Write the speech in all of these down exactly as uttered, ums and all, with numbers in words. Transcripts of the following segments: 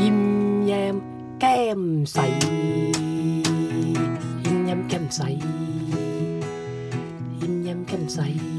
ยิ้มแย้มแก้มใสยิ้มแย้มแก้มใสยิ้มแย้มแก้มใส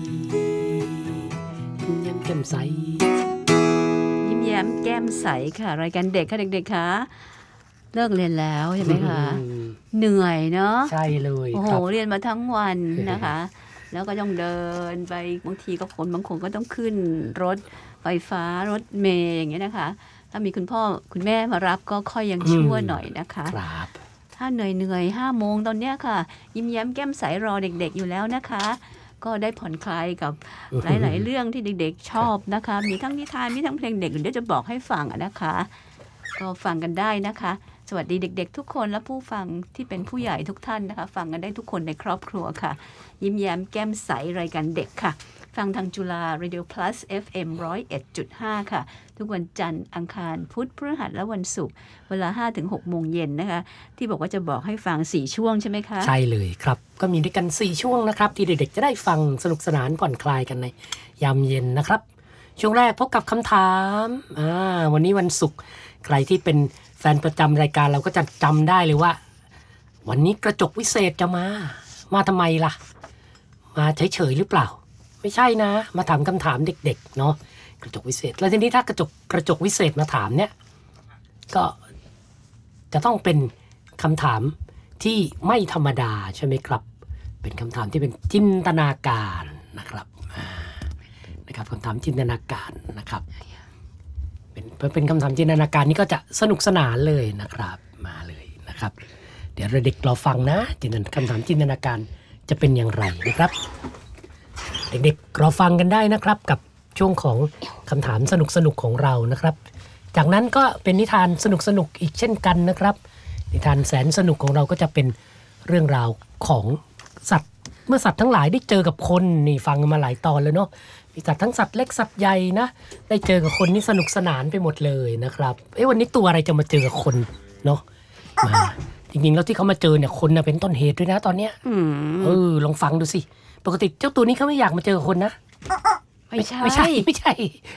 ยิ้มแย้มแก้มใสยิ้มแย้มแก้มใสค่ะรายการเด็กค่ะเด็กๆคะเลิกเรียนแล้วใช่ไหมคะเหนื่อยเนาะใช่เลยโอ้โหครับเรียนมาทั้งวันนะคะ แล้วก็ต้องเดินไปบางทีก็คนบางคนก็ต้องขึ้นรถไฟฟ้ารถเมล์อย่างเงี้ยนะคะถ้ามีคุณพ่อคุณแม่มารับก็ค่อยยังชั่วหน่อยนะคะครับถ้าเหนื่อยเหนื่อยห้าโมงตอนเนี้ยค่ะยิ้มแย้มแก้มใสรอเด็กๆอยู่แล้วนะคะก็ได้ผ่อนคลายกับหลายๆเรื่องที่เด็กๆชอบนะคะมีทั้งนิทานมีทั้งเพลงเด็กเดี๋ยวจะบอกให้ฟังนะคะก็ฟังกันได้นะคะสวัสดีเด็กๆทุกคนและผู้ฟังที่เป็นผู้ใหญ่ทุกท่านนะคะฟังกันได้ทุกคนในครอบครัวค่ะยิ้มแย้มแก้มใสรายการเด็กค่ะฟังทางจุฬา Radio Plus เอฟ เอ็ม หนึ่งศูนย์เอ็ดจุดห้า ค่ะทุกวันจันทร์อังคารพุธพฤหัสและวันศุกร์เวลา ห้าถึงหก โมงเย็นนะคะที่บอกว่าจะบอกให้ฟังสี่ช่วงใช่ไหมคะใช่เลยครับก็มีด้วยกันสี่ช่วงนะครับที่เด็กๆจะได้ฟังสนุกสนานผ่อนคลายกันในยามเย็นนะครับช่วงแรกพบกับคำถามอ่าวันนี้วันศุกร์ใครที่เป็นแฟนประจำรายการเราก็จะจำได้เลยว่าวันนี้กระจกวิเศษจะมามาทำไมล่ะมาเฉยๆหรือเปล่าไม่ใช่นะมาถามคำถามเด็กๆเนาะกระจกวิเศษแล้วทีนี้ถ้ากระจกกระจกวิเศษมาถามเนี่ยก็จะต้องเป็นคำถามที่ไม่ธรรมดาใช่ไหมครับเป็นคำถามที่เป็นจินตนาการนะครับนะครับคำถามจินตนาการนะครับเป็นเป็นคำถามจินตนาการนี่ก็จะสนุกสนานเลยนะครับมาเลยนะครับเดี๋ยวเด็กเราฟังนะจินตนาคำถามจินตนาการจะเป็นอย่างไรนะครับเด็กๆเราฟังกันได้นะครับกับช่วงของคำถามสนุกๆของเรานะครับจากนั้นก็เป็นนิทานสนุกๆอีกเช่นกันนะครับนิทานแสนสนุกของเราก็จะเป็นเรื่องราวของสัตว์เมื่อสัตว์ทั้งหลายได้เจอกับคนนี่ฟังกันมาหลายตอนแล้วเนาะมีสัตว์ทั้งสัตว์เล็กสัตว์ใหญ่นะได้เจอกับคนนี่สนุกสนานไปหมดเลยนะครับเอ้วันนี้ตัวอะไรจะมาเจอกับคนเนาะมาจริงๆแล้วที่เขามาเจอเนี่ยคนนะเป็นต้นเหตุด้วยนะตอนเนี้ยเออลองฟังดูสิปกติเจ้าตัวนี้เขาไม่อยากมาเจอคนนะไม่ใช่ไม่ใช่ไม่ใช่